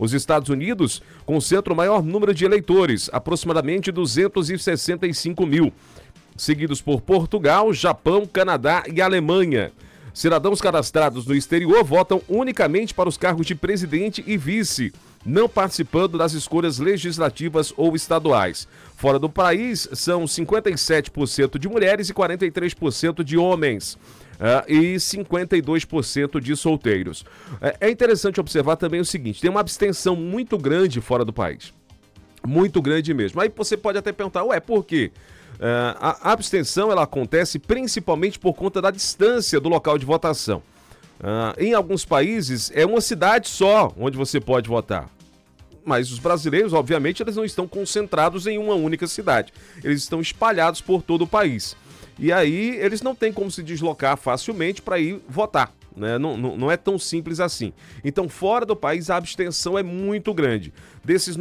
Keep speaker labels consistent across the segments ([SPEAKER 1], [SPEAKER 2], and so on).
[SPEAKER 1] Os Estados Unidos concentram o maior número de eleitores, aproximadamente 265 mil, seguidos por Portugal, Japão, Canadá e Alemanha. Cidadãos cadastrados no exterior votam unicamente para os cargos de presidente e vice, não participando das escolhas legislativas ou estaduais. Fora do país, são 57% de mulheres e 43% de homens. E 52% de solteiros. É interessante observar também o seguinte: tem uma abstenção muito grande fora do país. Muito grande mesmo. Aí você pode até perguntar, por quê? A abstenção ela acontece principalmente por conta da distância do local de votação. Em alguns países é uma cidade só onde você pode votar. Mas os brasileiros, obviamente, eles não estão concentrados em uma única cidade. Eles estão espalhados por todo o país. E aí eles não têm como se deslocar facilmente para ir votar. Né? Não é tão simples assim. Então, fora do país, a abstenção é muito grande. Desses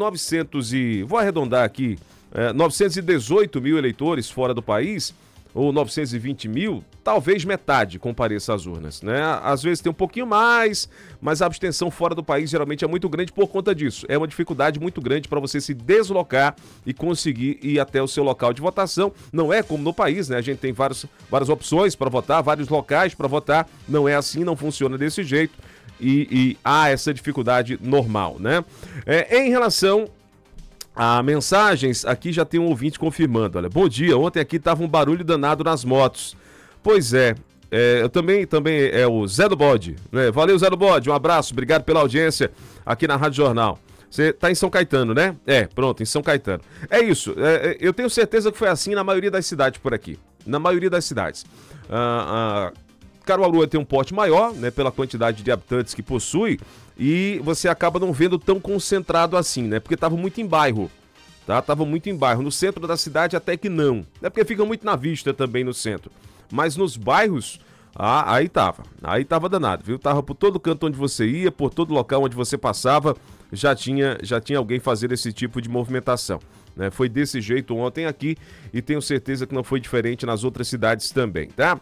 [SPEAKER 1] 918 mil eleitores fora do país, ou 920 mil, talvez metade compareça às urnas, né? Às vezes tem um pouquinho mais, mas a abstenção fora do país geralmente é muito grande por conta disso. É uma dificuldade muito grande para você se deslocar e conseguir ir até o seu local de votação. Não é como no país, né? A gente tem várias opções para votar, vários locais para votar. Não é assim, não funciona desse jeito. E há essa dificuldade normal, né? Em relação a mensagens, aqui já tem um ouvinte confirmando, olha, bom dia, ontem aqui tava um barulho danado nas motos. Pois eu também é o Zé do Bode, né? Valeu, Zé do Bode, um abraço, obrigado pela audiência aqui na Rádio Jornal. Você tá em São Caetano, né? Pronto, em São Caetano. É isso, eu tenho certeza que foi assim na maioria das cidades por aqui, na maioria das cidades. Caruaru tem um porte maior, né, pela quantidade de habitantes que possui, e você acaba não vendo tão concentrado assim, né, porque estava muito em bairro, tá? Tava muito em bairro, no centro da cidade até que não, é porque fica muito na vista também no centro, mas nos bairros, aí tava danado, viu? Tava por todo canto onde você ia, por todo local onde você passava, já tinha alguém fazendo esse tipo de movimentação, né? Foi desse jeito ontem aqui, e tenho certeza que não foi diferente nas outras cidades também, tá?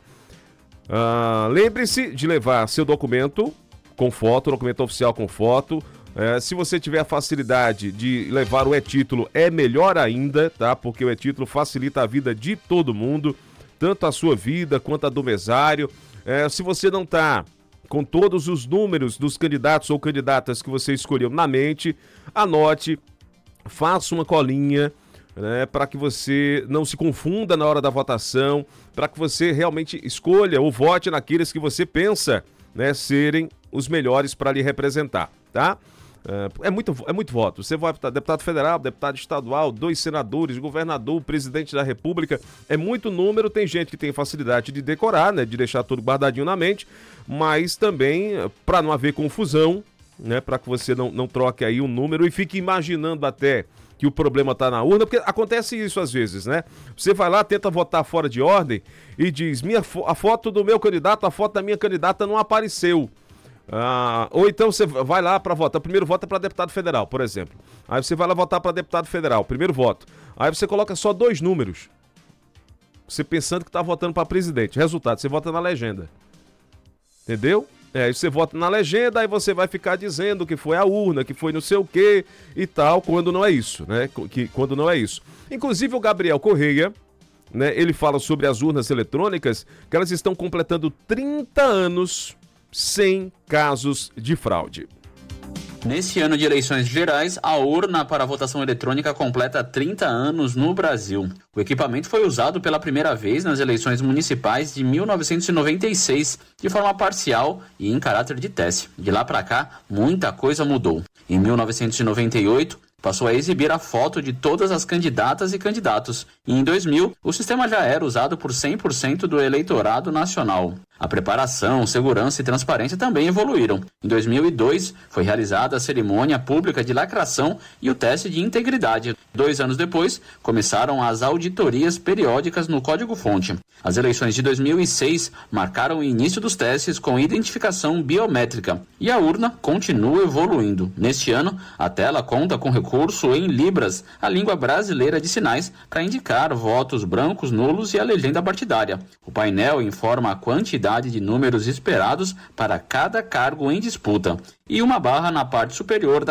[SPEAKER 1] Lembre-se de levar seu documento com foto, documento oficial com foto. Se você tiver a facilidade de levar o e-título, é melhor ainda, tá? Porque o e-título facilita a vida de todo mundo, tanto a sua vida quanto a do mesário. Se você não tá com todos os números dos candidatos ou candidatas que você escolheu na mente, anote, faça uma colinha, né, para que você não se confunda na hora da votação, para que você realmente escolha ou vote naqueles que você pensa, né, serem os melhores para lhe representar, tá? É muito voto. Você vai para deputado federal, deputado estadual, 2 senadores, governador, presidente da república. É muito número, tem gente que tem facilidade de decorar, né, de deixar tudo guardadinho na mente, mas também para não haver confusão, né, para que você não troque aí um número e fique imaginando até que o problema tá na urna, porque acontece isso às vezes, né? Você vai lá, tenta votar fora de ordem e diz, a foto do meu candidato, a foto da minha candidata não apareceu. Ou então você vai lá para votar, primeiro voto é para deputado federal, por exemplo. Aí você vai lá votar para deputado federal, primeiro voto. Aí você coloca só 2 números. Você pensando que tá votando para presidente. Resultado, você vota na legenda. Entendeu? Aí você vota na legenda, aí você vai ficar dizendo que foi a urna, que foi não sei o quê e tal, quando não é isso, né? Quando não é isso. Inclusive o Gabriel Correia, né? Ele fala sobre as urnas eletrônicas, que elas estão completando 30 anos sem casos de fraude.
[SPEAKER 2] Neste ano de eleições gerais, a urna para a votação eletrônica completa 30 anos no Brasil. O equipamento foi usado pela primeira vez nas eleições municipais de 1996, de forma parcial e em caráter de teste. De lá para cá, muita coisa mudou. Em 1998, passou a exibir a foto de todas as candidatas e candidatos. E em 2000, o sistema já era usado por 100% do eleitorado nacional. A preparação, segurança e transparência também evoluíram. Em 2002, foi realizada a cerimônia pública de lacração e o teste de integridade. 2 anos depois, começaram as auditorias periódicas no código-fonte. As eleições de 2006 marcaram o início dos testes com identificação biométrica. E a urna continua evoluindo. Neste ano, a tela conta com recurso em Libras, a língua brasileira de sinais, para indicar votos brancos, nulos e a legenda partidária. O painel informa a quantidade de números esperados para cada cargo em disputa e uma barra na parte superior da